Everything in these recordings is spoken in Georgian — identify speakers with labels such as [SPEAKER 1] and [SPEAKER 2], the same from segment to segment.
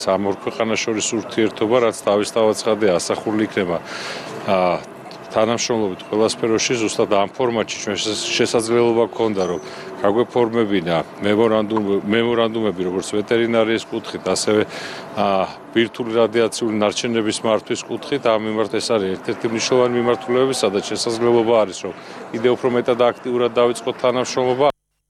[SPEAKER 1] ამ ორ ქვეყანას შორის ურთიერთობა, რაც თავისთავად ასახული იქნება თანამშრომლობით ყველა სფეროში, ზუსტად ამ ფორმატში ჩვენ შესაძლებლობა გქონდა, რომ გაგვეფორმებინა მემორანდუმები, როგორც ვეტერინარიის კუთხით, ასევე ბირთვული რადიაციული ნარჩენების მართვის კუთხით. ამ მიმართ ეს არის ერთ-ერთი მნიშვნელოვანი მიმართულებები, სადაც შესაძლებლობა არის, რომ კიდევ უფრო მეტად აქტიურად დავიწყოთ თანამშრომლობა.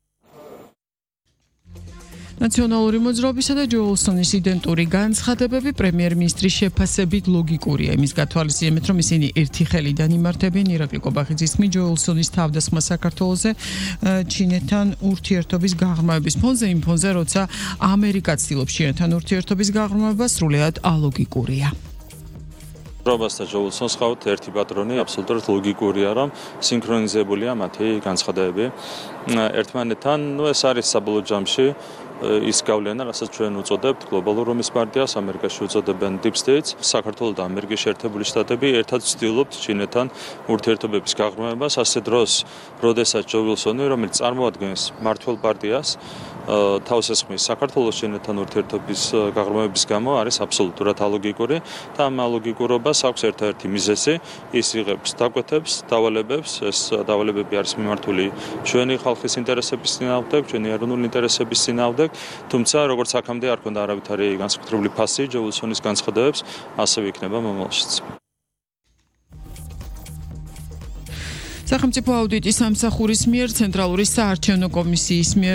[SPEAKER 2] ნაციონალური მოძრაობისა და ჯოულსონის იდენტური განცხადებები პრემიერ-მინისტრის შეფასებით ლოგიკურია. იმის გათვალისწინებით, რომ ისინი ერთი ხელიდან იმართებიან ირაკლი კობახიძის თქმით, ჯოულსონის თავდასხმა საქართველოზე ჩინეთთან ურთიერთობის გაღრმავების ფონზე, იმ ფონზე, როცა ამერიკა ცდილობს ჩინეთთან ურთიერთობის გაღრმავება, სრულიად ალოგიკურია.
[SPEAKER 3] რობას და ჯოულსონს ხავთ ერთი პატრონი, აბსოლუტურად ლოგიკურია, რომ სინქრონიზებულია მათი განცხადებები ერთმანეთთან. ეს არის საბოლოო ჯამში ის გავლენა, რასაც ჩვენ უწოდებთ გლობალურ რომის პარტიას, ამერიკაში უწოდებენ Deep States, საქართველოს და ამერიკის შეერთებული შტატები ერთად ცდილობთ ჩინეთთან ურთიერთობების გაღრმავებას, ასე დროს, როდესაც ჯო ვილსონი, რომელიც წარმოადგენს მმართველ პარტიას, თავს ესხმის საქართველოს ჩინეთთან ურთიერთობის გაღრმავების გამო არის აბსოლუტურად ალოგიკური და ამ ალოგიკურობას აქვს ერთ-ერთი მიზეზი, ის იღებს დაკვეთებს, დავალებებს, ეს დავალებები არის მიმართული ჩვენი ხალხის ინტერესების წინააღმდეგ, ჩვენი ეროვნული ინტერესების წინააღმდეგ. თუმცა, როგორც აქამდე არ ქონდა არავითარი განსაკუთრებული ფასი ჯო ვილსონის განცხადებებს, ასევე იქნება მომავალშიც.
[SPEAKER 2] სახელმწიფო აუდიტის სამსახურის მიერ ცენტრალური საარჩევნო კომისიის მიერ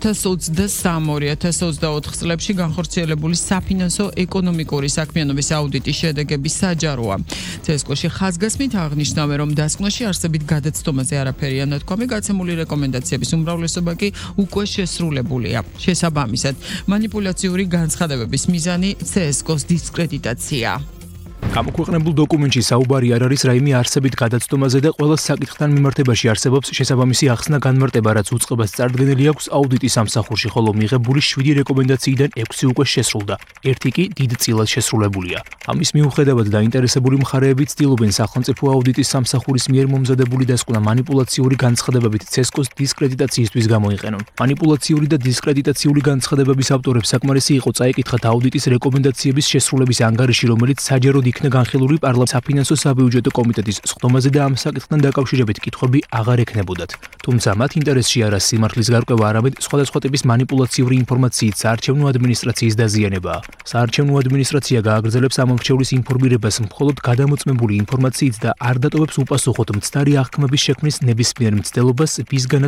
[SPEAKER 2] 2023-2024 წლებში განხორციელებული საფინანსო ეკონომიკური საქმიანობის აუდიტის შედეგები საჯაროა. CSKO-ში ხაზგასმით აღნიშნავენ, რომ დასკვნაში არსებით გადაცდომაზე არაფერია ნათქვამი, გაცემული რეკომენდაციების უმრავლესობა კი უკვე შესრულებულია. შესაბამისად, манипуляციური განცხადებების მიზანი CSKO-ს დისკრედიტაცია.
[SPEAKER 4] გამოქვეყნებულ დოკუმენტში საუბარი არ არის რაიმე არსებით გადაცდომაზე და ყველა საკითხთან მიმართებაში არსებობს შესაბამისი ახსნა განმარტება, რაც უწყებას წარდგენილი აქვს აუდიტის სამსახურში, ხოლო მიღებული 7 რეკომენდაციიდან 6 უკვე შესრულდა. ერთი კი დიდწილად შესრულებულია. ამის მიუხედავად დაინტერესებული მხარეები ცდილობენ სახელმწიფო აუდიტის სამსახურის მიერ მომზადებული დასკვნა манипуляციური განცხადებებით CSKO-ს დისკრედიტაციისთვის გამოიყენონ. манипуляციური და დისკრედიტაციული განცხადებების ავტორებს საკმარისი იყო წაეკითხათ აუდიტის რეკომენდაციების შესრულების ანგარიში, რომელიც საჯაროდ იქნა განხილული პარლამენტის საფინანსო საბიუჯეტო კომიტეტის სხდომაზე და ამ საკითხთან დაკავშირებით კითხვები აღარ ექნებოდათ. თუმცა მათ ინტერესში არა სიმართლის გარკვევა, არამედ სხვადასხვა ტიპის манипуляციური ინფორმაციით საარჩევნო ადმინისტრაციის დაზიანებაა. საარჩევნო ადმინისტრაცია გააგრძელებს ამ მრჩევლის ინფორმირებას მხოლოდ გადამოწმებული ინფორმაციით და არ დატოვებს უპასუხოდ მცდარი აღქმების შექმნის ნებისმიერ მცდელობას, ვისგანაც